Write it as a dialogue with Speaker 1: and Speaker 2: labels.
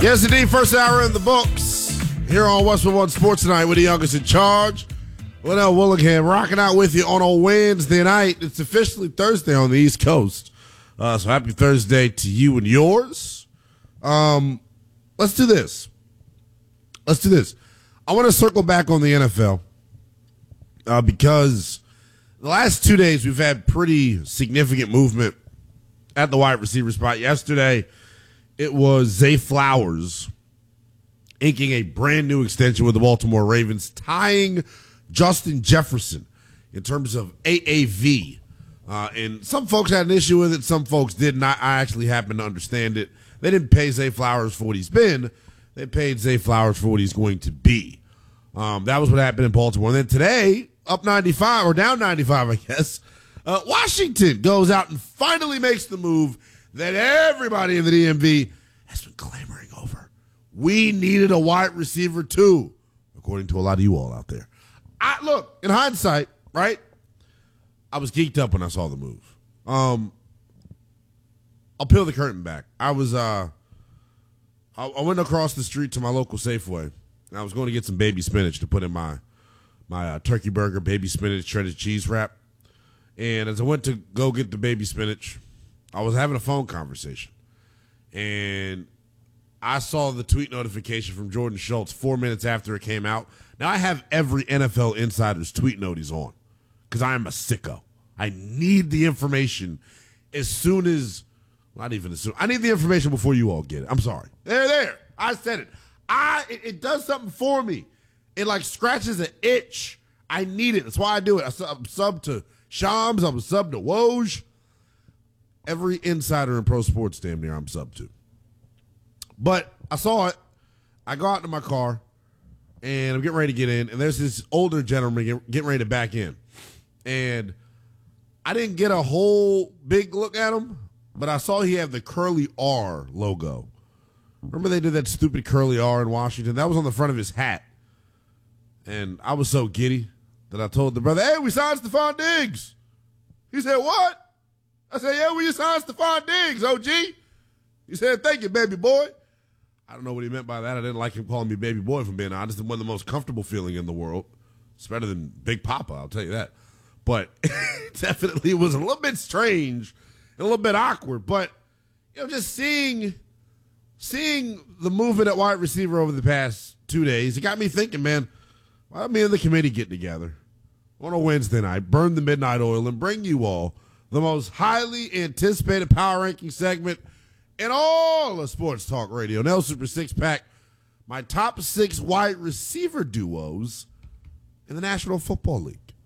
Speaker 1: Yes, indeed. First hour in the books. Here on Westwood One Sports Tonight with the youngest in charge. Linnell Willingham rocking out with you on a Wednesday night. It's officially Thursday on the East Coast. So happy Thursday to you and yours. Let's do this. I want to circle back on the NFL because the last 2 days we've had pretty significant movement at the wide receiver spot. Yesterday, it was Zay Flowers inking a brand new extension with the Baltimore Ravens, tying Justin Jefferson in terms of AAV. And some folks had an issue with it. Some folks didn't. I actually happen to understand it. They didn't pay Zay Flowers for what he's been. They paid Zay Flowers for what he's going to be. That was what happened in Baltimore. And then today, up 95, or down 95, I guess, Washington goes out and finally makes the move that everybody in the DMV has been clamoring over. We needed a wide receiver too, according to a lot of you all out there. Look, in hindsight, right, I was geeked up when I saw the move. I'll peel the curtain back. I went across the street to my local Safeway, and I was going to get some baby spinach to put in my turkey burger, baby spinach, shredded cheese wrap. And as I went to go get the baby spinach, I was having a phone conversation, and I saw the tweet notification from Jordan Schultz 4 minutes after it came out. Now, I have every NFL Insider's tweet notice on because I am a sicko. I need the information as soon as, not even as soon. I need the information before you all get it. I'm sorry. There. I said it. It does something for me. It like scratches an itch. I need it. That's why I do it. I'm sub to Shams. I'm sub to Woj. Every insider in pro sports damn near I'm sub to. But I saw it. I go out to my car, and I'm getting ready to get in, and there's this older gentleman getting ready to back in. And I didn't get a whole big look at him, but I saw he had the Curly R logo. Remember they did that stupid Curly R in Washington? That was on the front of his hat. And I was so giddy that I told the brother, hey, we signed Stephon Diggs. He said, what? I said, yeah, we signed Stephon Diggs, OG. He said, thank you, baby boy. I don't know what he meant by that. I didn't like him calling me baby boy, if I'm being honest. It's one of the most comfortable feeling in the world. It's better than Big Papa, I'll tell you that. But definitely it was a little bit strange and a little bit awkward. But, just seeing the movement at wide receiver over the past 2 days, it got me thinking, man, why don't me and the committee get together on a Wednesday night, burn the midnight oil, and bring you all the most highly anticipated power ranking segment in all of sports talk radio. Nell Super Six Pack, my top 6 wide receiver duos in the National Football League.